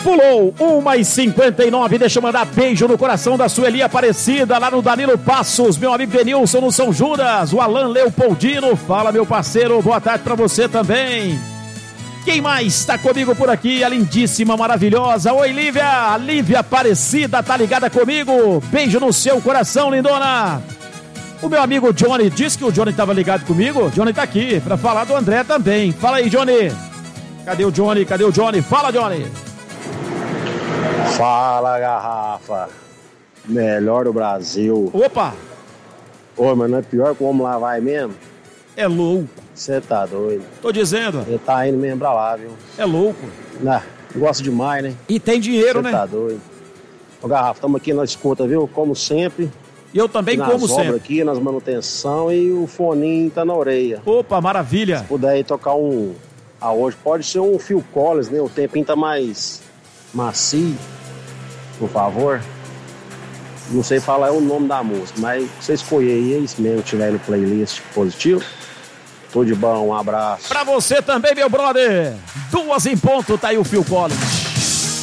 Pulou 1h59, deixa eu mandar beijo no coração da Sueli Aparecida, lá no Danilo Passos, meu amigo Denilson no São Judas, o Alan Leopoldino, fala meu parceiro, boa tarde pra você também. Quem mais está comigo por aqui? A lindíssima, maravilhosa, oi Lívia, a Lívia Aparecida tá ligada comigo, beijo no seu coração, lindona. O meu amigo Johnny disse que o Johnny estava ligado comigo, Johnny tá aqui pra falar do André também, fala aí Johnny. Cadê o Johnny? Cadê o Johnny? Fala Johnny. Fala, garrafa. Melhor do Brasil. Opa! Ô, mas não é pior que o homem lá vai mesmo? É louco. Você tá doido. Tô dizendo. Ele tá indo mesmo pra lá, viu? É louco. Não, gosta demais, né? E tem dinheiro, né? Você tá doido. Ô, garrafa, estamos aqui na escuta, viu? Como sempre. E eu também como sempre. Nas aqui, nas manutenção e o foninho tá na orelha. Opa, maravilha. Se puder aí tocar um... hoje pode ser um Phil Collins, né? O tempinho tá mais macio. Por favor. Não sei falar o nome da música, mas você escolher aí, é isso mesmo, tiver no playlist positivo. Tudo de bom, um abraço. Pra você também, meu brother. 2 em ponto, tá aí o Phil Collins.